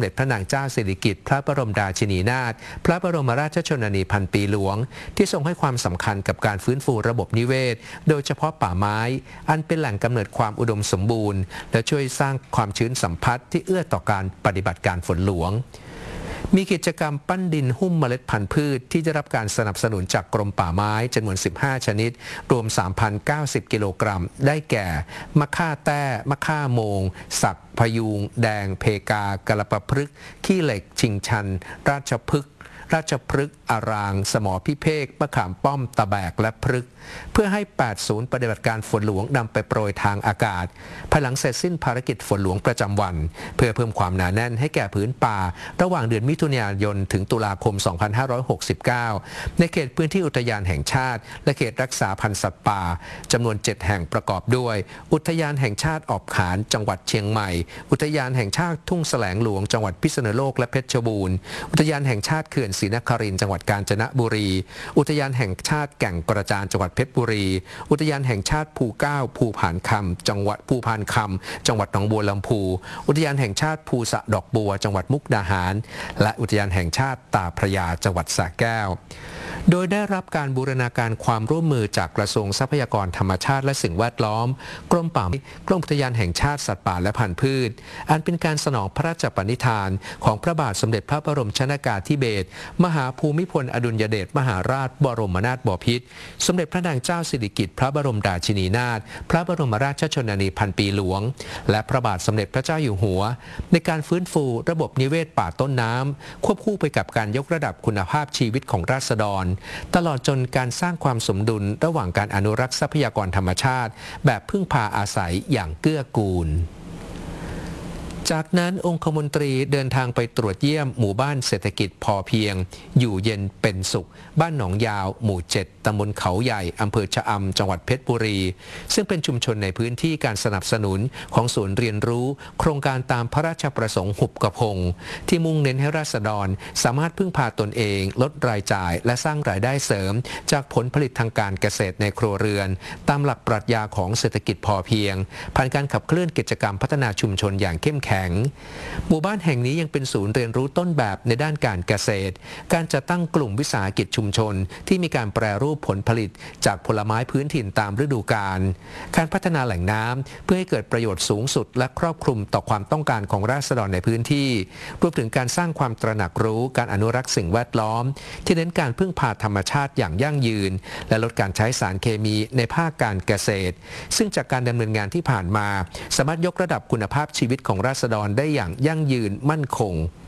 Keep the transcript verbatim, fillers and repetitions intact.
เด็จพระนางเจ้าสิริกิติ์พระบรมราชินีนาถพระบรมราชชนนีพันปีหลวงที่ทรงให้ความสำคัญกับการฟื้นฟูระบบนิเวศโดยเฉพาะป่าไม้อันเป็นแหล่งกำเนิดความอุดมสมบูรณ์และช่วยสร้างความชื้นสัมพัทธ์ที่เอื้อต่อการปฏิบัติการฝนหลวงมีกิจกรรมปั้นดินหุ้มเมล็ดพันธุ์พืชที่ได้รับการสนับสนุนจากกรมป่าไม้จำนวนสิบห้าชนิดรวม สามพันเก้าสิบ กิโลกรัมได้แก่มะค่าแต้มะค่าโมงสักพยูงแดงเพกากะละปะพฤกษ์ขี้เหล็กชิงชันราชพฤกษ์ราชพฤกษ์อารางสมอพิเภกมะขามป้อมตะแบกและพฤกษ์เพื่อให้แปดศูนย์ปฏิบัติการฝนหลวงนำไปโปรยทางอากาศภายหลังเสร็จสิ้นภารกิจฝนหลวงประจำวันเพื่อเพิ่มความหนาแน่นให้แก่พื้นป่าระหว่างเดือนมิถุนายนถึงตุลาคม สองพันห้าร้อยหกสิบเก้า ในเขตพื้นที่อุทยานแห่งชาติและเขตรักษาพันธุ์สัตว์ป่าจำนวนเจ็ดแห่งประกอบด้วยอุทยานแห่งชาติออบขานจังหวัดเชียงใหม่อุทยานแห่งชาติทุ่งแสลงหลวงจังหวัดพิษณุโลกและเพชรบูรณ์อุทยานแห่งชาติเขื่อนศรีนครินทร์จังหวัดกาญจนบุรีอุทยานแห่งชาติแก่งกระจานจังหวัดเพชรบุรีอุทยานแห่งชาติภูเก้าภูผานคำจังหวัดภูพานคำจังหวัดหนองบัวลำพูอุทยานแห่งชาติภูสะดอกบัวจังหวัดมุกดาหารและอุทยานแห่งชาติตาพระยาจังหวัดสระแก้วโดยได้รับการบูรณาการความร่วมมือจากกระทรวงทรัพยากรธรรมชาติและสิ่งแวดล้อมกรมป่าไม้กรมอุทยานแห่งชาติสัตว์ป่าและพันธุ์พืชอันเป็นการสนองพระราชปณิธานของพระบาทสมเด็จพระบรมชนกาธิเบศรมหาภูมิพลอดุลยเดชมหาราชบรมนาถบพิตรสมเด็จพระนางเจ้าสิริกิติ์พระบรมราชินีนาถพระบรมราชชนนีพันปีหลวงและพระบาทสมเด็จพระเจ้าอยู่หัวในการฟื้นฟูระบบนิเวศป่าต้นน้ำควบคู่ไปกับการยกระดับคุณภาพชีวิตของราษฎรตลอดจนการสร้างความสมดุลระหว่างการอนุรักษ์ทรัพยากรธรรมชาติแบบพึ่งพาอาศัยอย่างเกื้อกูลจากนั้นองคมนตรีเดินทางไปตรวจเยี่ยมหมู่บ้านเศรษฐกิจพอเพียงอยู่เย็นเป็นสุขบ้านหนองยาวหมู่เจ็ดตำบลเขาใหญ่อำเภอชะอำจังหวัดเพชรบุรีซึ่งเป็นชุมชนในพื้นที่การสนับสนุนของศูนย์เรียนรู้โครงการตามพระราชประสงค์หุบกระพงที่มุ่งเน้นให้ราษฎรสามารถพึ่งพาตนเองลดรายจ่ายและสร้างรายได้เสริมจากผลผลิตทางการเกษตรในครัวเรือนตามหลักปรัชญาของเศรษฐกิจพอเพียงผ่านการขับเคลื่อนกิจกรรมพัฒนาชุมชนอย่างเข้มแข็งหมู่บ้านแห่งนี้ยังเป็นศูนย์เรียนรู้ต้นแบบในด้านการเกษตรการจัดตั้งกลุ่มวิสาหกิจชุมชนที่มีการแปรรูปผลผลิตจากผลไม้พื้นถิ่นตามฤดูกาลการพัฒนาแหล่งน้ำเพื่อให้เกิดประโยชน์สูงสุดและครอบคลุมต่อความต้องการของราษฎรในพื้นที่รวมถึงการสร้างความตระหนักรู้การอนุรักษ์สิ่งแวดล้อมที่เน้นการพึ่งพาธรรมชาติอย่างยั่งยืนและลดการใช้สารเคมีในภาคการเกษตรซึ่งจากการดำเนินงานที่ผ่านมาสามารถยกระดับคุณภาพชีวิตของราษฎรได้อย่างยั่งยืนมั่นคง